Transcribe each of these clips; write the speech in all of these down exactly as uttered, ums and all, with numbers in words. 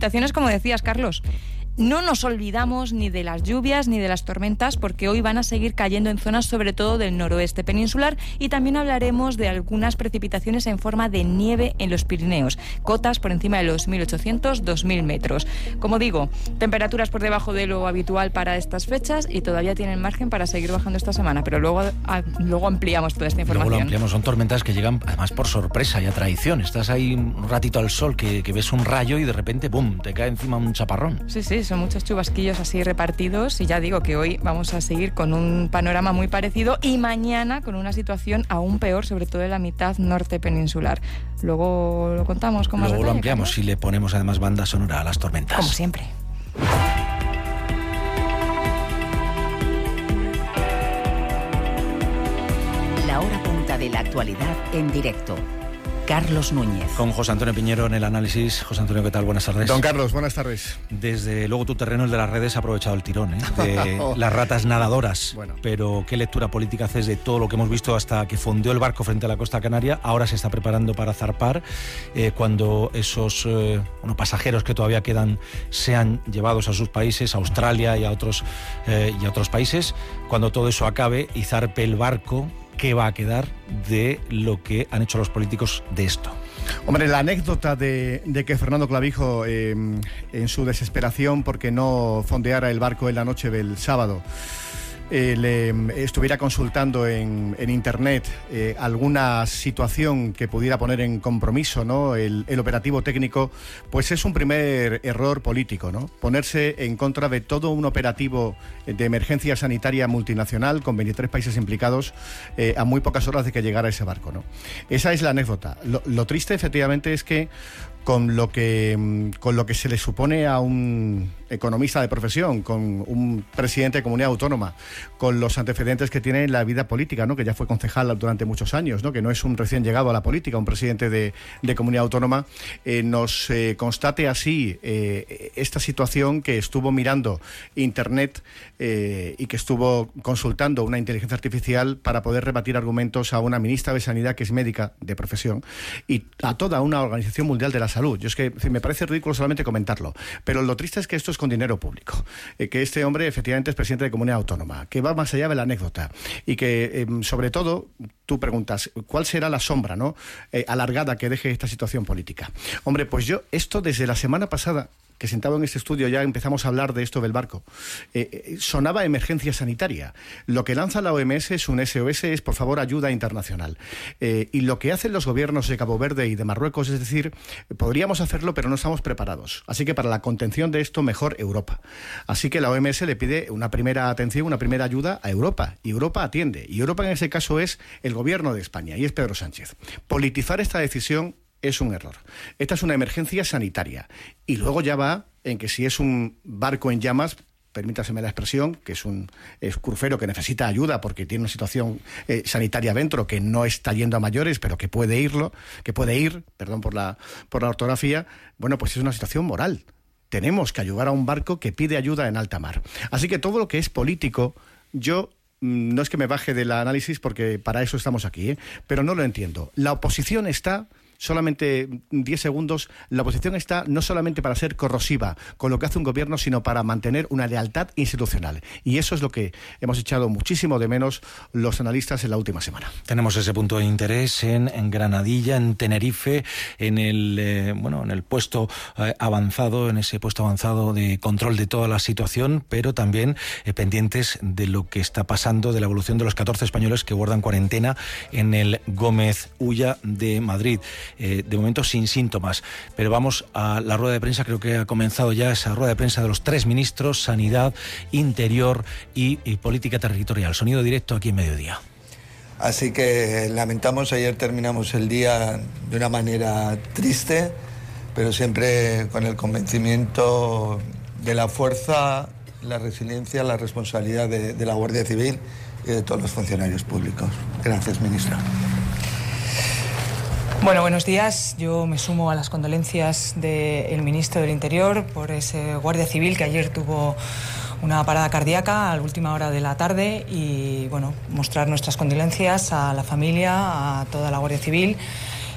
precipitaciones, como decías, Carlos. No nos olvidamos ni de las lluvias ni de las tormentas, porque hoy van a seguir cayendo en zonas sobre todo del noroeste peninsular, y también hablaremos de algunas precipitaciones en forma de nieve en los Pirineos, cotas por encima de los mil ochocientos a dos mil metros. Como digo, temperaturas por debajo de lo habitual para estas fechas y todavía tienen margen para seguir bajando esta semana, pero luego, a, luego ampliamos toda esta información. Luego lo ampliamos, son tormentas que llegan además por sorpresa y a traición. Estás ahí un ratito al sol, que, que ves un rayo y de repente, ¡bum!, te cae encima un chaparrón. Sí, sí, son muchos chubasquillos así repartidos, y ya digo que hoy vamos a seguir con un panorama muy parecido y mañana con una situación aún peor, sobre todo en la mitad norte peninsular. Luego lo contamos con más Luego detalle, lo ampliamos, Carlos. Y le ponemos además banda sonora a las tormentas. Como siempre. La hora punta de la actualidad en directo. Carlos Núñez. Con José Antonio Piñero en el análisis. José Antonio, ¿qué tal? Buenas tardes. Don Carlos, buenas tardes. Desde luego tu terreno, el de las redes, ha aprovechado el tirón, ¿eh? De las ratas nadadoras. Bueno. Pero ¿qué lectura política haces de todo lo que hemos visto hasta que fondeó el barco frente a la costa canaria? Ahora se está preparando para zarpar, eh, cuando esos eh, bueno, pasajeros que todavía quedan sean llevados a sus países, a Australia y a otros, eh, y a otros países. Cuando todo eso acabe y zarpe el barco, ¿qué va a quedar de lo que han hecho los políticos de esto? Hombre, la anécdota de, de que Fernando Clavijo, eh, en su desesperación porque no fondeara el barco en la noche del sábado, Eh, le estuviera consultando en, en internet eh, alguna situación que pudiera poner en compromiso, ¿no?, el, el operativo técnico, pues es un primer error político, ¿no? Ponerse en contra de todo un operativo de emergencia sanitaria multinacional con veintitrés países implicados eh, a muy pocas horas de que llegara ese barco, ¿no? Esa es la anécdota. Lo, lo triste, efectivamente, es que con lo que con lo que se le supone a un economista de profesión, con un presidente de comunidad autónoma, con los antecedentes que tiene en la vida política, ¿no?, que ya fue concejal durante muchos años, ¿no?, que no es un recién llegado a la política, un presidente de, de comunidad autónoma, eh, nos eh, constate así eh, esta situación, que estuvo mirando internet eh, y que estuvo consultando una inteligencia artificial para poder rebatir argumentos a una ministra de Sanidad que es médica de profesión y a toda una Organización Mundial de la Salud. Yo es que me parece ridículo solamente comentarlo, pero lo triste es que esto es con dinero público, eh, que este hombre efectivamente es presidente de comunidad autónoma, que va más allá de la anécdota y que eh, sobre todo tú preguntas ¿cuál será la sombra, ¿no?, eh, alargada que deje esta situación política? Hombre, pues yo esto desde la semana pasada que sentado en este estudio ya empezamos a hablar de esto del barco, eh, eh, sonaba emergencia sanitaria. Lo que lanza la O M S es un S O S, es por favor ayuda internacional. Eh, y lo que hacen los gobiernos de Cabo Verde y de Marruecos es decir, podríamos hacerlo pero no estamos preparados. Así que para la contención de esto, mejor Europa. Así que la O M S le pide una primera atención, una primera ayuda a Europa. Y Europa atiende. Y Europa en ese caso es el gobierno de España y es Pedro Sánchez. Politizar esta decisión es un error. Esta es una emergencia sanitaria. Y luego ya va en que si es un barco en llamas, permítaseme la expresión, que es un es crucero que necesita ayuda porque tiene una situación eh, sanitaria dentro que no está yendo a mayores, pero que puede irlo, que puede ir, perdón por la, por la ortografía, bueno, pues es una situación moral. Tenemos que ayudar a un barco que pide ayuda en alta mar. Así que todo lo que es político, yo no es que me baje del análisis porque para eso estamos aquí, ¿eh? Pero no lo entiendo. La oposición está... Solamente diez segundos, la oposición está no solamente para ser corrosiva con lo que hace un gobierno, sino para mantener una lealtad institucional. Y eso es lo que hemos echado muchísimo de menos los analistas en la última semana. Tenemos ese punto de interés en, en Granadilla, en Tenerife, en el eh, bueno, en el puesto eh, avanzado, en ese puesto avanzado de control de toda la situación, pero también eh, pendientes de lo que está pasando, de la evolución de los catorce españoles que guardan cuarentena en el Gómez Ulla de Madrid. Eh, de momento sin síntomas, pero vamos a la rueda de prensa. Creo que ha comenzado ya esa rueda de prensa de los tres ministros, Sanidad, Interior y, y Política Territorial. Sonido directo aquí en Mediodía. Así que lamentamos, ayer terminamos el día de una manera triste, pero siempre con el convencimiento de la fuerza, la resiliencia, la responsabilidad de, de la Guardia Civil y de todos los funcionarios públicos. Gracias, ministra. Bueno, buenos días. Yo me sumo a las condolencias del ministro del Interior por ese guardia civil que ayer tuvo una parada cardíaca a la última hora de la tarde y, bueno, mostrar nuestras condolencias a la familia, a toda la Guardia Civil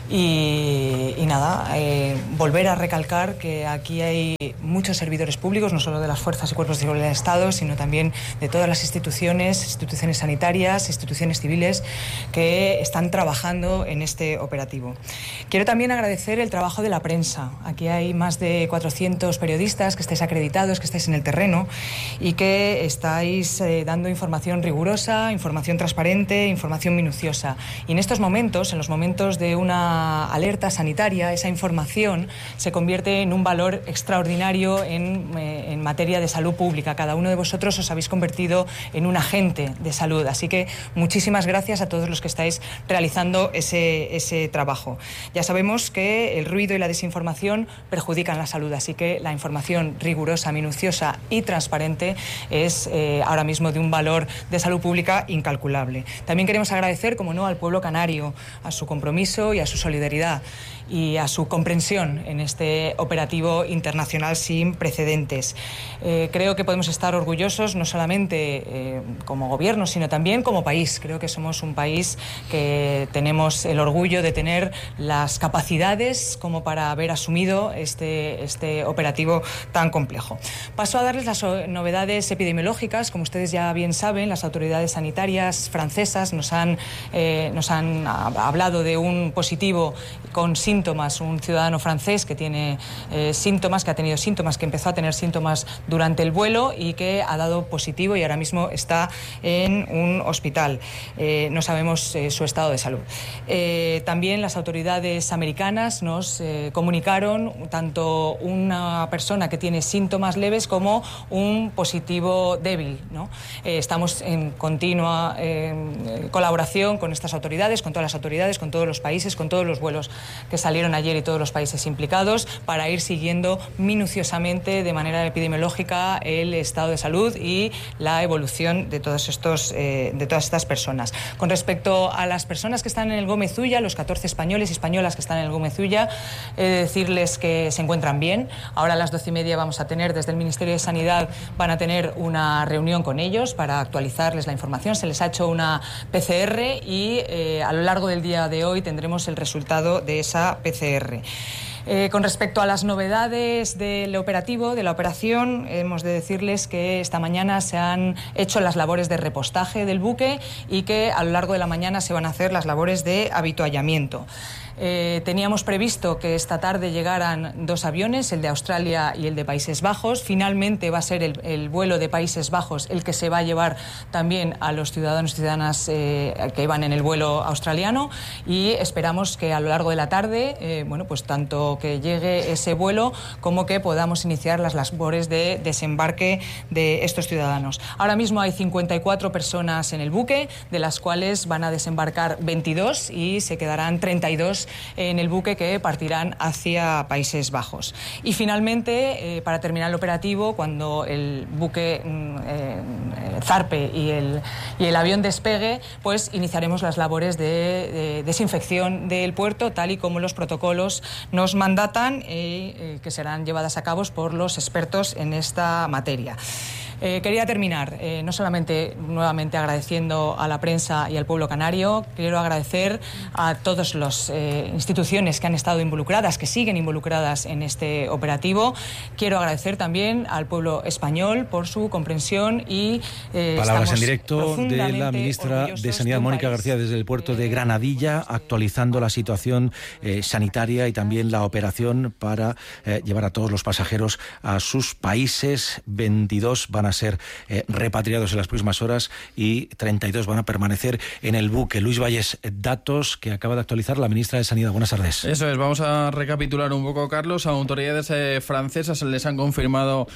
Y, y nada, eh, volver a recalcar que aquí hay muchos servidores públicos, no solo de las fuerzas y cuerpos de seguridad del Estado, sino también de todas las instituciones, instituciones sanitarias, instituciones civiles que están trabajando en este operativo. Quiero también agradecer el trabajo de la prensa. Aquí hay más de cuatrocientos periodistas que estáis acreditados, que estáis en el terreno y que estáis eh, dando información rigurosa, información transparente, información minuciosa. Y en estos momentos, en los momentos de una alerta sanitaria, esa información se convierte en un valor extraordinario en, eh, en materia de salud pública. Cada uno de vosotros os habéis convertido en un agente de salud, así que muchísimas gracias a todos los que estáis realizando ese, ese trabajo. Ya sabemos que el ruido y la desinformación perjudican la salud, así que la información rigurosa, minuciosa y transparente es eh, ahora mismo de un valor de salud pública incalculable. También queremos agradecer, como no, al pueblo canario, a su compromiso y a su solidaridad y a su comprensión en este operativo internacional sin precedentes. Eh, creo que podemos estar orgullosos no solamente eh, como gobierno, sino también como país. Creo que somos un país que tenemos el orgullo de tener las capacidades como para haber asumido este, este operativo tan complejo. Paso a darles las novedades epidemiológicas. Como ustedes ya bien saben, las autoridades sanitarias francesas nos han, eh, nos han hablado de un positivo con síntomas síntomas, un ciudadano francés que tiene eh, síntomas, que ha tenido síntomas, que empezó a tener síntomas durante el vuelo y que ha dado positivo y ahora mismo está en un hospital. Eh, no sabemos eh, su estado de salud. Eh, también las autoridades americanas nos eh, comunicaron tanto una persona que tiene síntomas leves como un positivo débil, ¿no? Eh, estamos en continua eh, colaboración con estas autoridades, con todas las autoridades, con todos los países, con todos los vuelos que salieron ayer y todos los países implicados para ir siguiendo minuciosamente de manera epidemiológica el estado de salud y la evolución de todos estos eh, de todas estas personas. Con respecto a las personas que están en el Gómez Ulla, los catorce españoles y españolas que están en el Gómez Ulla, he de decirles que se encuentran bien. Ahora a las doce y media vamos a tener, desde el Ministerio de Sanidad, van a tener una reunión con ellos para actualizarles la información. Se les ha hecho una P C R y eh, a lo largo del día de hoy tendremos el resultado de esa P C R. Eh, con respecto a las novedades del operativo, de la operación, hemos de decirles que esta mañana se han hecho las labores de repostaje del buque y que a lo largo de la mañana se van a hacer las labores de avituallamiento. Eh, teníamos previsto que esta tarde llegaran dos aviones, el de Australia y el de Países Bajos. Finalmente va a ser el, el vuelo de Países Bajos el que se va a llevar también a los ciudadanos y ciudadanas eh, que iban en el vuelo australiano y esperamos que a lo largo de la tarde, eh, bueno, pues tanto que llegue ese vuelo como que podamos iniciar las labores de desembarque de estos ciudadanos. Ahora mismo hay cincuenta y cuatro personas en el buque, de las cuales van a desembarcar veintidós y se quedarán treinta y dos en el buque que partirán hacia Países Bajos. Y finalmente, eh, para terminar el operativo, cuando el buque eh, zarpe y el, y el avión despegue, pues iniciaremos las labores de, de desinfección del puerto, tal y como los protocolos nos mandatan, eh, eh, que serán llevadas a cabo por los expertos en esta materia. Eh, quería terminar, eh, no solamente nuevamente agradeciendo a la prensa y al pueblo canario, quiero agradecer a todas las eh, instituciones que han estado involucradas, que siguen involucradas en este operativo. Quiero agradecer también al pueblo español por su comprensión y eh, palabras en directo de la ministra de Sanidad, Mónica García, desde el puerto de Granadilla, actualizando la situación eh, sanitaria y también la operación para eh, llevar a todos los pasajeros a sus países. veintidós van a ser eh, repatriados en las próximas horas y treinta y dos van a permanecer en el buque. Luis Valles, datos que acaba de actualizar la ministra de Sanidad. Buenas tardes. Eso es, vamos a recapitular un poco, Carlos. A autoridades eh, francesas les han confirmado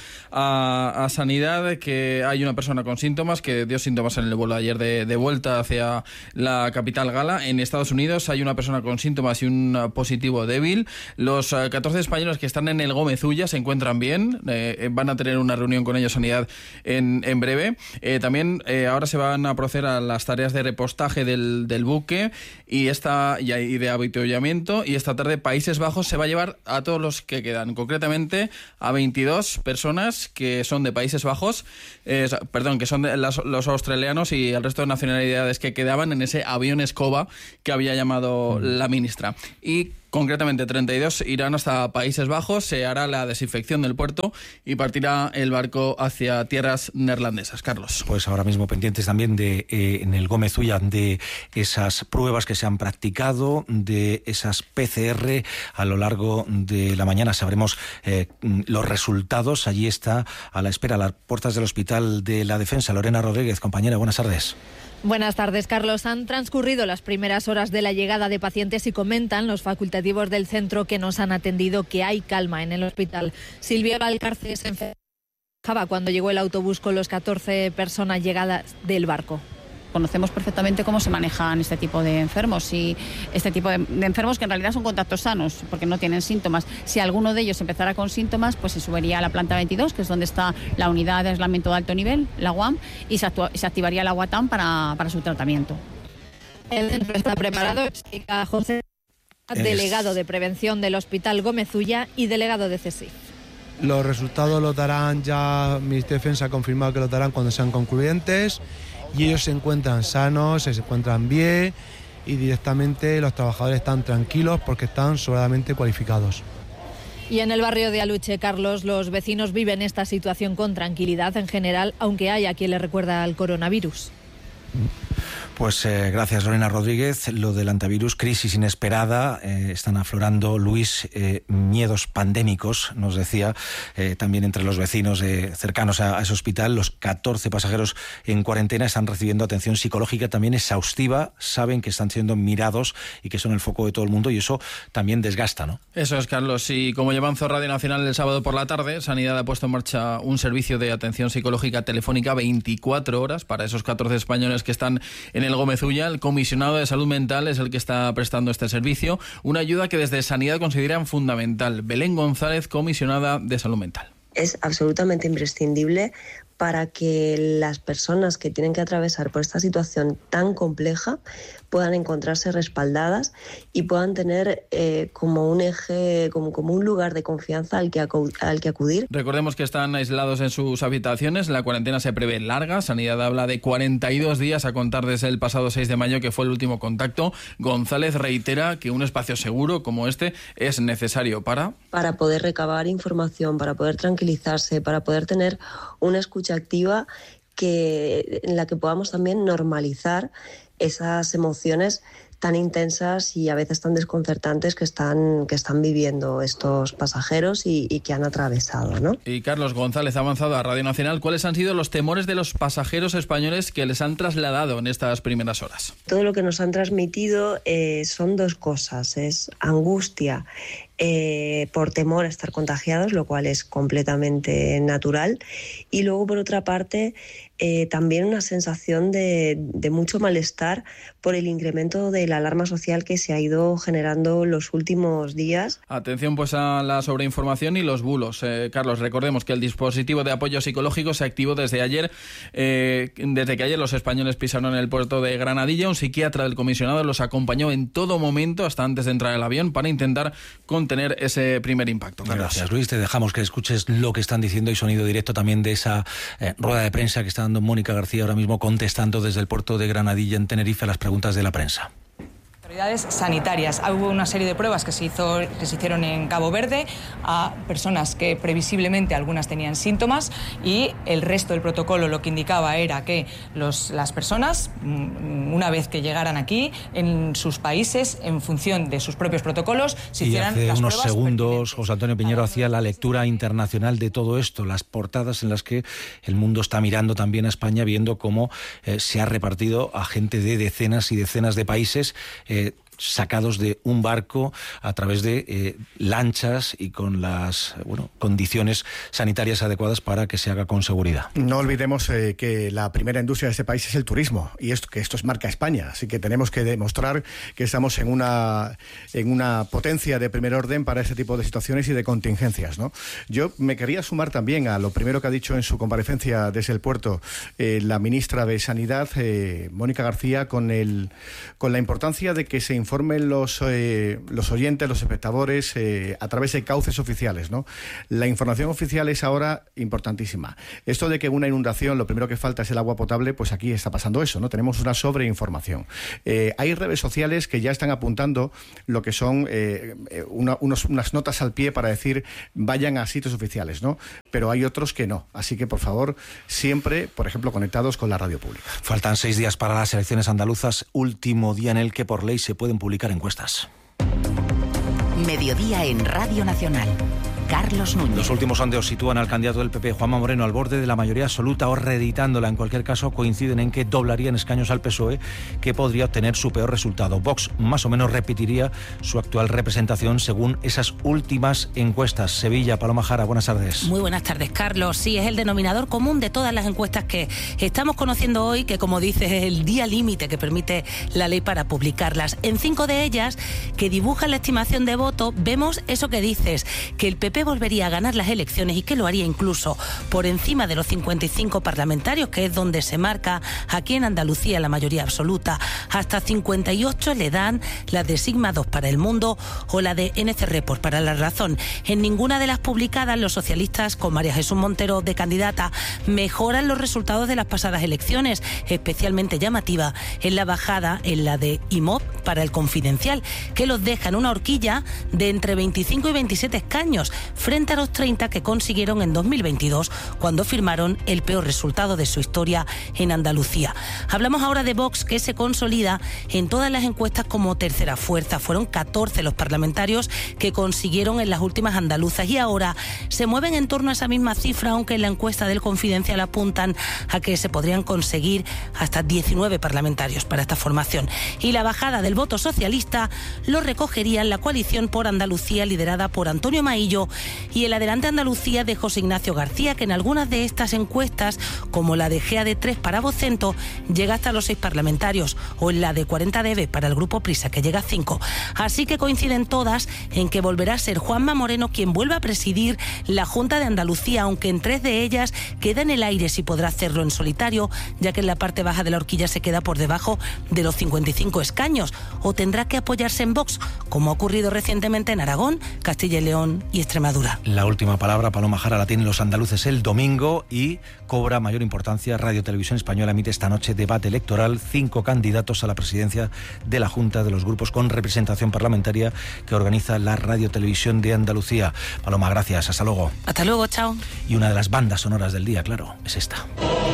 a, a Sanidad que hay una persona con síntomas, que dio síntomas en el vuelo ayer de, de vuelta hacia la capital gala. En Estados Unidos hay una persona con síntomas y un positivo débil. Los eh, catorce españoles que están en el Gómez Ulla se encuentran bien. Eh, van a tener una reunión con ellos, Sanidad, en, en breve. Eh, también eh, ahora se van a proceder a las tareas de repostaje del, del buque y, esta, y, y de avituallamiento, y esta tarde Países Bajos se va a llevar a todos los que quedan, concretamente a veintidós personas que son de Países Bajos, eh, perdón, que son de las, los australianos y el resto de nacionalidades que quedaban en ese avión escoba que había llamado mm. la ministra. Y concretamente treinta y dos irán hasta Países Bajos, se hará la desinfección del puerto y partirá el barco hacia tierras neerlandesas. Carlos. Pues ahora mismo pendientes también de eh, en el Gómez Ulla de esas pruebas que se han practicado, de esas P C R. A lo largo de la mañana sabremos eh, los resultados. Allí está a la espera, a las puertas del Hospital de la Defensa, Lorena Rodríguez. Compañera, buenas tardes. Buenas tardes, Carlos. Han transcurrido las primeras horas de la llegada de pacientes y comentan los facultativos del centro que nos han atendido que hay calma en el hospital. Silvia Valcarce se enfermaba cuando llegó el autobús con los catorce personas llegadas del barco. Conocemos perfectamente cómo se manejan este tipo de enfermos y este tipo de, de enfermos que en realidad son contactos sanos porque no tienen síntomas. Si alguno de ellos empezara con síntomas, pues se subiría a la planta veintidós, que es donde está la unidad de aislamiento de alto nivel, la U A M, y se, actua, se activaría la UATAM para, para su tratamiento. El centro está preparado, explica José, es... delegado de prevención del Hospital Gómez Ulla y delegado de CESIF. Los resultados los darán ya, mi defensa ha confirmado que los darán cuando sean concluyentes. Y ellos se encuentran sanos, se encuentran bien y directamente los trabajadores están tranquilos porque están sobradamente cualificados. Y en el barrio de Aluche, Carlos, los vecinos viven esta situación con tranquilidad en general, aunque haya quien le recuerda al coronavirus. Pues eh, gracias, Lorena Rodríguez. Lo del antivirus, crisis inesperada, eh, están aflorando, Luis, eh, miedos pandémicos, nos decía, eh, también entre los vecinos eh, cercanos a, a ese hospital. Los catorce pasajeros en cuarentena están recibiendo atención psicológica también exhaustiva, saben que están siendo mirados y que son el foco de todo el mundo, y eso también desgasta, ¿no? Eso es, Carlos. Y como ya avanzó Radio Nacional el sábado por la tarde, Sanidad ha puesto en marcha un servicio de atención psicológica telefónica veinticuatro horas para esos catorce españoles que están en el Gómez Ulla. El comisionado de Salud Mental es el que está prestando este servicio, una ayuda que desde Sanidad consideran fundamental. Belén González, comisionada de Salud Mental. Es absolutamente imprescindible para que las personas que tienen que atravesar por esta situación tan compleja puedan encontrarse respaldadas y puedan tener eh, como un eje, como, como un lugar de confianza al que, acu- al que acudir. Recordemos que están aislados en sus habitaciones, la cuarentena se prevé larga, Sanidad habla de cuarenta y dos días a contar desde el pasado seis de mayo, que fue el último contacto. González reitera que un espacio seguro como este es necesario para... Para poder recabar información, para poder tranquilizarse, para poder tener una escucha activa que, en la que podamos también normalizar esas emociones tan intensas y a veces tan desconcertantes que están, que están viviendo estos pasajeros y, y que han atravesado, ¿no? Y Carlos González ha avanzado a Radio Nacional. ¿Cuáles han sido los temores de los pasajeros españoles que les han trasladado en estas primeras horas? Todo lo que nos han transmitido eh, son dos cosas. Es angustia eh, por temor a estar contagiados, lo cual es completamente natural. Y luego, por otra parte, eh, también una sensación de, de mucho malestar por el incremento de la alarma social que se ha ido generando los últimos días. Atención pues a la sobreinformación y los bulos. Eh, Carlos, recordemos que el dispositivo de apoyo psicológico se activó desde ayer, eh, desde que ayer los españoles pisaron en el puerto de Granadilla. Un psiquiatra del comisionado los acompañó en todo momento hasta antes de entrar al avión para intentar contener ese primer impacto. Carlos. Gracias, Luis. Te dejamos que escuches lo que están diciendo y sonido directo también de esa eh, rueda de prensa que está dando Mónica García ahora mismo, contestando desde el puerto de Granadilla en Tenerife a las preguntas de la prensa. Autoridades sanitarias. Hubo una serie de pruebas que se hizo, que se hicieron en Cabo Verde a personas que previsiblemente algunas tenían síntomas, y el resto del protocolo lo que indicaba era que los, las personas, una vez que llegaran aquí, en sus países, en función de sus propios protocolos, se hicieran las pruebas. Y hace unos segundos José Antonio Piñero hacía la lectura internacional de todo esto, las portadas en las que el mundo está mirando también a España, viendo cómo eh, se ha repartido a gente de decenas y decenas de países. Eh, sacados de un barco a través de eh, lanchas y con las bueno, condiciones sanitarias adecuadas para que se haga con seguridad. No olvidemos eh, que la primera industria de este país es el turismo y esto, que esto es marca España, así que tenemos que demostrar que estamos en una, en una potencia de primer orden para este tipo de situaciones y de contingencias, ¿no? Yo me quería sumar también a lo primero que ha dicho en su comparecencia desde el puerto eh, la ministra de Sanidad, eh, Mónica García, con, el, con la importancia de que se informen los, eh, los oyentes, los espectadores, eh, a través de cauces oficiales, ¿no? La información oficial es ahora importantísima. Esto de que una inundación lo primero que falta es el agua potable, pues aquí está pasando eso, ¿no? Tenemos una sobreinformación. Eh, hay redes sociales que ya están apuntando lo que son eh, una, unos, unas notas al pie para decir vayan a sitios oficiales, ¿no? Pero hay otros que no. Así que, por favor, siempre, por ejemplo, conectados con la radio pública. Faltan seis días para las elecciones andaluzas, último día en el que por ley se pueden publicar encuestas. Mediodía en Radio Nacional. Carlos Núñez. Los últimos sondeos sitúan al candidato del P P, Juanma Moreno, al borde de la mayoría absoluta o reeditándola. En cualquier caso, coinciden en que doblaría en escaños al P S O E, que podría obtener su peor resultado. Vox más o menos repetiría su actual representación según esas últimas encuestas. Sevilla, Paloma Jara, buenas tardes. Muy buenas tardes, Carlos. Sí, es el denominador común de todas las encuestas que estamos conociendo hoy, que como dices es el día límite que permite la ley para publicarlas. En cinco de ellas, que dibujan la estimación de voto, vemos eso que dices, que el P P volvería a ganar las elecciones y que lo haría incluso por encima de los cincuenta y cinco parlamentarios, que es donde se marca aquí en Andalucía la mayoría absoluta. Hasta cincuenta y ocho le dan las de Sigma dos para El Mundo o la de N C Report para La Razón. En ninguna de las publicadas los socialistas, con María Jesús Montero de candidata, mejoran los resultados de las pasadas elecciones. Especialmente llamativa en la bajada en la de I M O B para El Confidencial, que los deja en una horquilla de entre veinticinco y veintisiete escaños, frente a los treinta que consiguieron en dos mil veintidós, cuando firmaron el peor resultado de su historia en Andalucía. Hablamos ahora de Vox, que se consolida en todas las encuestas como tercera fuerza. Fueron catorce los parlamentarios que consiguieron en las últimas andaluzas y ahora se mueven en torno a esa misma cifra, aunque en la encuesta del Confidencial apuntan a que se podrían conseguir hasta diecinueve parlamentarios para esta formación. Y la bajada del voto socialista lo recogerían la coalición por Andalucía, liderada por Antonio Maillo, y el Adelante Andalucía de José Ignacio García, que en algunas de estas encuestas, como la de G A D tres para Vocento, llega hasta los seis parlamentarios, o en la de cuarenta D B para el Grupo Prisa, que llega a cinco. Así que coinciden todas en que volverá a ser Juanma Moreno quien vuelva a presidir la Junta de Andalucía, aunque en tres de ellas queda en el aire si podrá hacerlo en solitario, ya que en la parte baja de la horquilla se queda por debajo de los cincuenta y cinco escaños, o tendrá que apoyarse en Vox, como ha ocurrido recientemente en Aragón, Castilla y León y Extremadura. La última palabra, Paloma Jara, la tienen los andaluces el domingo y cobra mayor importancia. Radio Televisión Española emite esta noche debate electoral. Cinco candidatos a la presidencia de la Junta de los grupos con representación parlamentaria que organiza la Radio Televisión de Andalucía. Paloma, gracias. Hasta luego. Hasta luego, chao. Y una de las bandas sonoras del día, claro, es esta.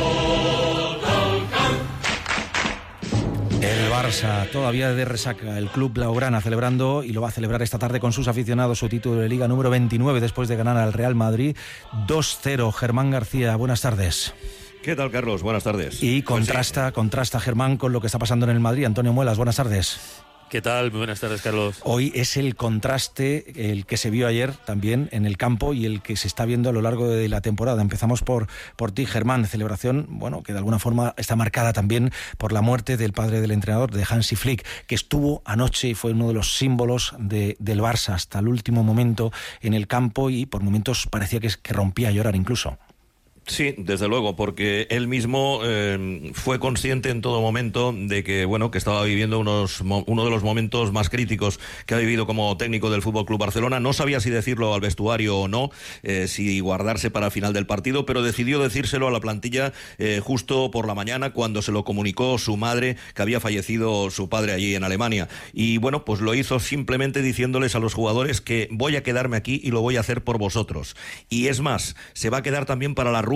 El Barça todavía de resaca, el club blaugrana celebrando, y lo va a celebrar esta tarde con sus aficionados, su título de Liga número veintinueve después de ganar al Real Madrid dos cero. Germán García, buenas tardes. ¿Qué tal, Carlos? Buenas tardes. Y contrasta, pues sí. contrasta Germán con lo que está pasando en el Madrid. Antonio Muelas, buenas tardes. ¿Qué tal? Muy buenas tardes, Carlos. Hoy es el contraste, el que se vio ayer también en el campo y el que se está viendo a lo largo de la temporada. Empezamos por, por ti, Germán. Celebración, bueno, que de alguna forma está marcada también por la muerte del padre del entrenador, de Hansi Flick, que estuvo anoche y fue uno de los símbolos de, del Barça hasta el último momento en el campo y por momentos parecía que, que rompía a llorar incluso. Sí, desde luego, porque él mismo eh, fue consciente en todo momento de que, bueno, que estaba viviendo unos uno de los momentos más críticos que ha vivido como técnico del F C Barcelona. No sabía si decirlo al vestuario o no, eh, si guardarse para el final del partido, pero decidió decírselo a la plantilla eh, justo por la mañana, cuando se lo comunicó su madre, que había fallecido su padre allí en Alemania. Y bueno, pues lo hizo simplemente diciéndoles a los jugadores que voy a quedarme aquí y lo voy a hacer por vosotros. Y es más, se va a quedar también para la rueda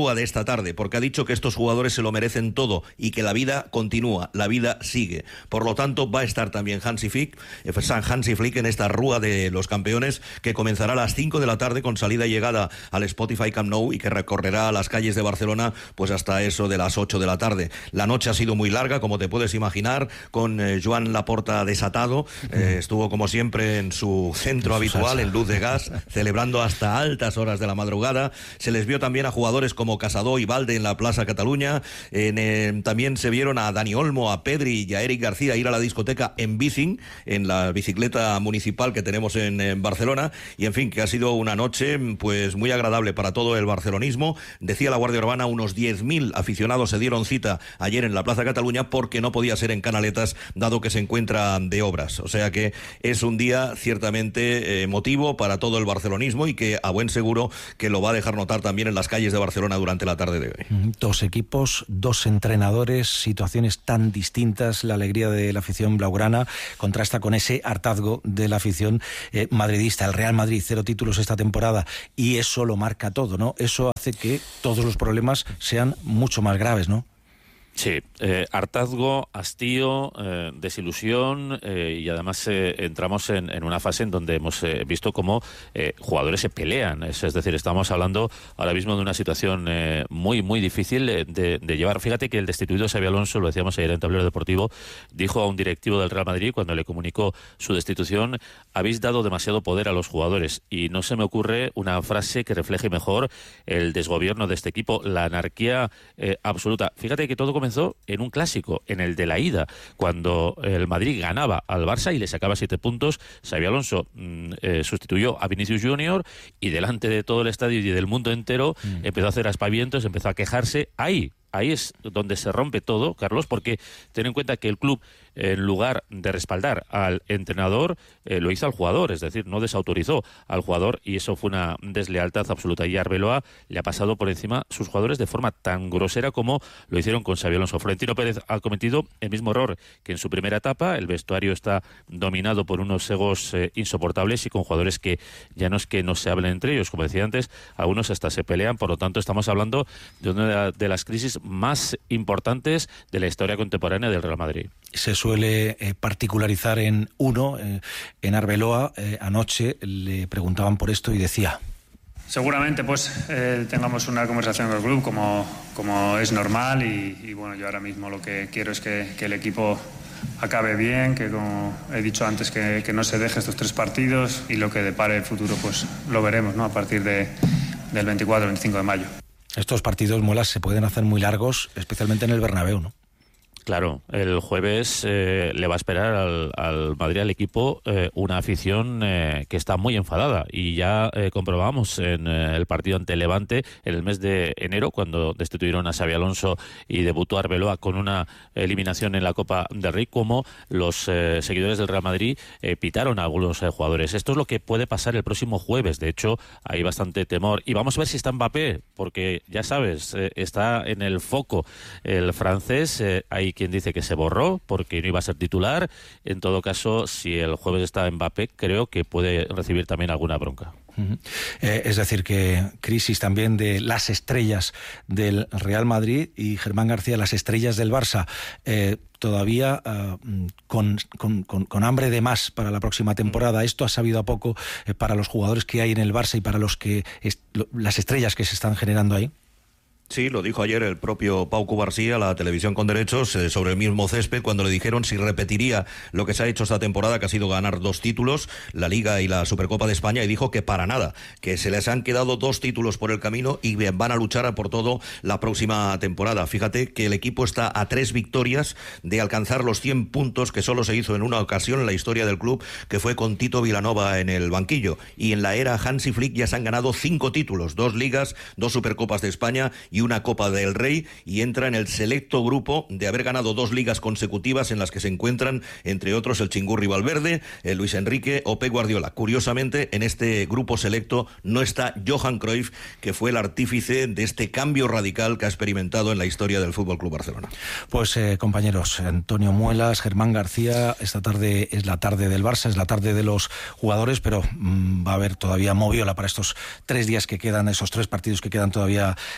rúa de esta tarde, porque ha dicho que estos jugadores se lo merecen todo y que la vida continúa, la vida sigue. Por lo tanto, va a estar también Hansi Flick, Hansi Flick en esta rúa de los campeones, que comenzará a las cinco de la tarde con salida y llegada al Spotify Camp Nou y que recorrerá las calles de Barcelona pues hasta eso de las ocho de la tarde. La noche ha sido muy larga, como te puedes imaginar, con eh, Joan Laporta desatado. Eh, estuvo como siempre en su centro habitual, en Luz de Gas, celebrando hasta altas horas de la madrugada. Se les vio también a jugadores como Casado y Valde en la Plaza Cataluña. En, eh, también se vieron a Dani Olmo, a Pedri y a Eric García ir a la discoteca en Bicing, en la bicicleta municipal que tenemos en, en Barcelona. Y en fin, que ha sido una noche pues muy agradable para todo el barcelonismo. Decía la Guardia Urbana, unos diez mil aficionados se dieron cita ayer en la Plaza Cataluña porque no podía ser en Canaletas, dado que se encuentra de obras. O sea que es un día ciertamente emotivo para todo el barcelonismo y que a buen seguro que lo va a dejar notar también en las calles de Barcelona durante la tarde de hoy. Dos equipos, dos entrenadores, situaciones tan distintas. La alegría de la afición blaugrana contrasta con ese hartazgo de la afición eh, madridista. El Real Madrid, cero títulos esta temporada, y eso lo marca todo, ¿no? Eso hace que todos los problemas sean mucho más graves, ¿no? Sí, eh, hartazgo, hastío, eh, desilusión eh, y además eh, entramos en, en una fase en donde hemos eh, visto cómo eh, jugadores se pelean. Es, es decir, estamos hablando ahora mismo de una situación eh, muy, muy difícil de, de llevar. Fíjate que el destituido Xabi Alonso, lo decíamos ayer en Tablero Deportivo, dijo a un directivo del Real Madrid cuando le comunicó su destitución: habéis dado demasiado poder a los jugadores, y no se me ocurre una frase que refleje mejor el desgobierno de este equipo, la anarquía eh, absoluta. Fíjate que todo comenzó en un clásico, en el de la ida, cuando el Madrid ganaba al Barça y le sacaba siete puntos. Xabi Alonso mm, eh, sustituyó a Vinicius Junior y delante de todo el estadio y del mundo entero mm. empezó a hacer aspavientos, empezó a quejarse. Ahí Ahí es donde se rompe todo, Carlos, porque ten en cuenta que el club, en lugar de respaldar al entrenador, eh, lo hizo al jugador, es decir, no desautorizó al jugador, y eso fue una deslealtad absoluta. Y a Arbeloa le ha pasado por encima sus jugadores de forma tan grosera como lo hicieron con Xabi Alonso. Florentino Pérez ha cometido el mismo error que en su primera etapa. El vestuario está dominado por unos egos eh, insoportables y con jugadores que ya no es que no se hablen entre ellos, como decía antes, algunos hasta se pelean. Por lo tanto, estamos hablando de una de las crisis más importantes de la historia contemporánea del Real Madrid. Se suele eh, particularizar en uno, eh, en Arbeloa. Eh, anoche le preguntaban por esto y decía: seguramente pues eh, tengamos una conversación con el club como, como es normal y, y bueno, yo ahora mismo lo que quiero es que, que el equipo acabe bien, que como he dicho antes, que, que no se deje estos tres partidos, y lo que depare el futuro pues lo veremos, ¿no?, a partir de, del veinticuatro veinticinco de mayo. Estos partidos, Muelas, se pueden hacer muy largos, especialmente en el Bernabéu, ¿no? Claro, el jueves eh, le va a esperar al, al Madrid, al equipo, eh, una afición eh, que está muy enfadada, y ya eh, comprobamos en eh, el partido ante Levante en el mes de enero, cuando destituyeron a Xabi Alonso y debutó Arbeloa con una eliminación en la Copa del Rey, como los eh, seguidores del Real Madrid eh, pitaron a algunos eh, jugadores. Esto es lo que puede pasar el próximo jueves. De hecho, hay bastante temor, y vamos a ver si está Mbappé, porque ya sabes, eh, está en el foco el francés. eh, hay quien dice que se borró porque no iba a ser titular. En todo caso, si el jueves está Mbappé, creo que puede recibir también alguna bronca. Uh-huh. Eh, es decir, que crisis también de las estrellas del Real Madrid, y Germán García, las estrellas del Barça, eh, todavía uh, con, con, con, con hambre de más para la próxima temporada. Esto ha sabido a poco eh, para los jugadores que hay en el Barça y para los que est- lo, las estrellas que se están generando ahí. Sí, lo dijo ayer el propio Pau Cubarsí a la televisión con derechos eh, sobre el mismo césped, cuando le dijeron si repetiría lo que se ha hecho esta temporada, que ha sido ganar dos títulos, la Liga y la Supercopa de España, y dijo que para nada, que se les han quedado dos títulos por el camino y van a luchar por todo la próxima temporada. Fíjate que el equipo está a tres victorias de alcanzar los cien puntos, que solo se hizo en una ocasión en la historia del club, que fue con Tito Vilanova en el banquillo. Y en la era Hansi Flick ya se han ganado cinco títulos, dos Ligas, dos Supercopas de España y una Copa del Rey, y entra en el selecto grupo de haber ganado dos ligas consecutivas, en las que se encuentran, entre otros, el Chingurri Valverde, el Luis Enrique o Pep Guardiola. Curiosamente, en este grupo selecto no está Johan Cruyff, que fue el artífice de este cambio radical que ha experimentado en la historia del Fútbol Club Barcelona. Pues eh, compañeros, Antonio Muelas, Germán García, esta tarde es la tarde del Barça, es la tarde de los jugadores, pero mmm, va a haber todavía moviola para estos tres días que quedan, esos tres partidos que quedan todavía de Liga. Una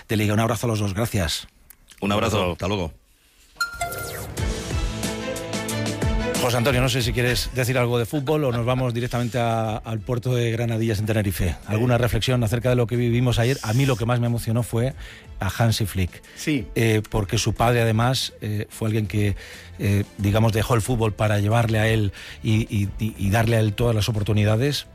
abrazo a los dos, gracias. Un abrazo, hasta luego. José Antonio, no sé si quieres decir algo de fútbol o nos vamos directamente a, al puerto de Granadillas en Tenerife. ¿Alguna reflexión acerca de lo que vivimos ayer? A mí lo que más me emocionó fue a Hansi Flick. Sí. Eh, porque su padre además eh, fue alguien que, eh, digamos, dejó el fútbol para llevarle a él y, y, y darle a él todas las oportunidades.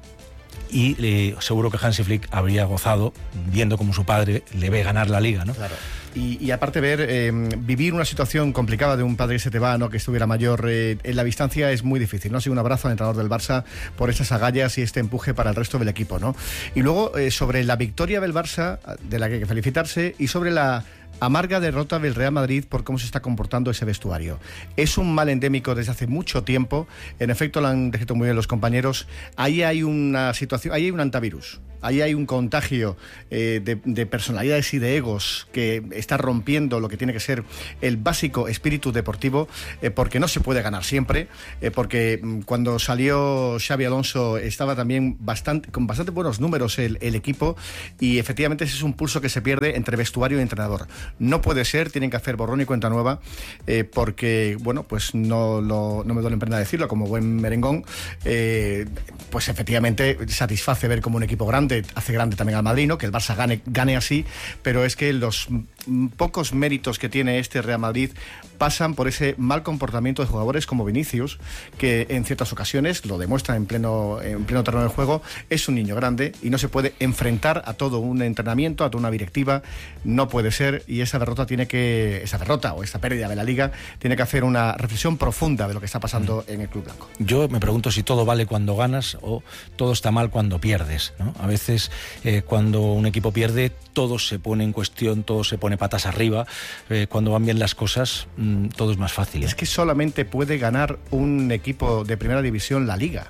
Y eh, seguro que Hansi Flick habría gozado viendo cómo su padre le ve ganar la Liga, ¿no? Claro. Y, y aparte ver, eh, vivir una situación complicada de un padre que se te va, ¿no? Que estuviera mayor eh, en la distancia es muy difícil, ¿no? Así un abrazo al entrenador del Barça por estas agallas y este empuje para el resto del equipo, ¿no? Y luego eh, sobre la victoria del Barça, de la que hay que felicitarse, y sobre la amarga derrota del Real Madrid por cómo se está comportando ese vestuario. Es un mal endémico desde hace mucho tiempo. En efecto, lo han descrito muy bien los compañeros. Ahí hay una situación, ahí hay un antivirus. Ahí hay un contagio eh, de, de personalidades y de egos que está rompiendo lo que tiene que ser el básico espíritu deportivo, eh, porque no se puede ganar siempre, eh, porque cuando salió Xabi Alonso estaba también bastante, con bastante buenos números el, el equipo, y efectivamente ese es un pulso que se pierde entre vestuario y entrenador. No puede ser, tienen que hacer borrón y cuenta nueva, eh, porque, bueno, pues no, lo, no me duele en pena decirlo, como buen merengón, eh, pues efectivamente satisface ver como un equipo grande hace grande también al Madrid, ¿no? Que el Barça gane, gane así, pero es que los pocos méritos que tiene este Real Madrid pasan por ese mal comportamiento de jugadores como Vinicius, que en ciertas ocasiones lo demuestra en pleno, en pleno terreno de juego. Es un niño grande y no se puede enfrentar a todo un entrenamiento, a toda una directiva, no puede ser, y esa derrota tiene que, esa derrota o esa pérdida de la Liga tiene que hacer una reflexión profunda de lo que está pasando en el Club Blanco. Yo me pregunto si todo vale cuando ganas o todo está mal cuando pierdes, ¿no? A veces eh, cuando un equipo pierde todo se pone en cuestión, todo se pone patas arriba. Eh, cuando van bien las cosas mmm, todo es más fácil, ¿eh? Es que solamente puede ganar un equipo de primera división la Liga.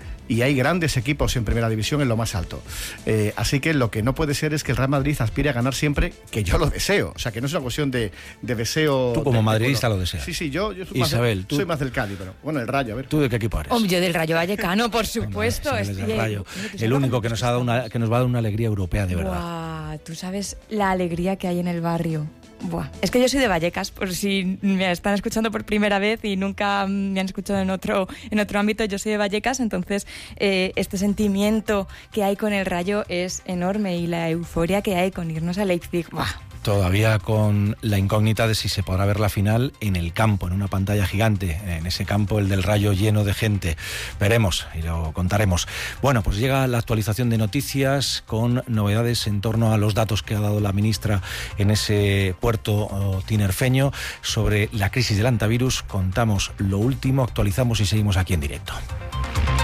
Y hay grandes equipos en primera división en lo más alto. Eh, así que lo que no puede ser es que el Real Madrid aspire a ganar siempre, que yo lo deseo. O sea, que no es una cuestión de, de deseo... Tú como de, madridista de, lo deseas. Sí, sí, yo, yo soy, Isabel, más, tú... soy más del Cádiz, pero bueno, el Rayo, a ver. ¿Tú de qué equipo eres? Oh, yo del Rayo Vallecano, por supuesto. Bueno, es del Rayo. El único que nos, ha dado una, que nos va a dar una alegría europea, de verdad. Buah, tú sabes la alegría que hay en el barrio. Buah. Es que yo soy de Vallecas, por si me están escuchando por primera vez y nunca me han escuchado en otro, en otro ámbito. Yo soy de Vallecas, entonces eh, este sentimiento que hay con el Rayo es enorme, y la euforia que hay con irnos a Leipzig. Buah. Todavía con la incógnita de si se podrá ver la final en el campo, en una pantalla gigante, en ese campo, el del Rayo, lleno de gente. Veremos y lo contaremos. Bueno, pues llega la actualización de noticias con novedades en torno a los datos que ha dado la ministra en ese puerto oh, tinerfeño sobre la crisis del antivirus. Contamos lo último, actualizamos y seguimos aquí en directo.